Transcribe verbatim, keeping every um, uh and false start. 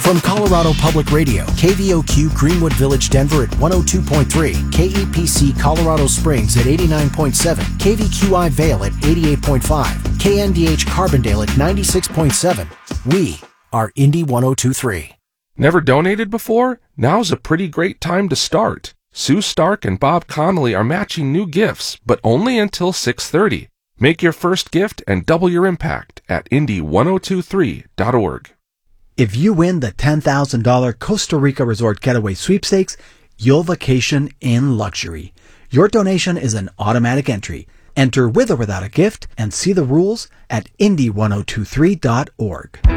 From Colorado Public Radio, K V O Q Greenwood Village, Denver at one oh two point three, K E P C Colorado Springs at eighty-nine point seven, K V Q I Vail at eighty-eight point five, K N D H Carbondale at ninety-six point seven. We are Indy one oh two point three. Never donated before? Now's a pretty great time to start. Sue Stark and Bob Connolly are matching new gifts, but only until six thirty. Make your first gift and double your impact at indy one oh two three dot org. If you win the ten thousand dollars Costa Rica Resort Getaway Sweepstakes, you'll vacation in luxury. Your donation is an automatic entry. Enter with or without a gift and see the rules at indy one oh two three dot org.